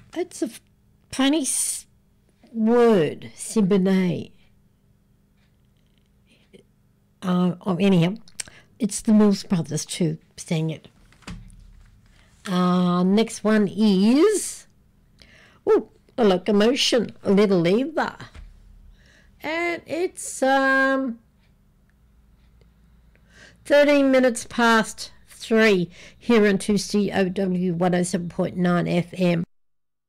It's a funny word, Simbonay. Anyhow, it's the Mills Brothers too sang it. Next one is a locomotion, a little Eva. And it's 13 minutes past 3 here on 2COW 107.9 FM.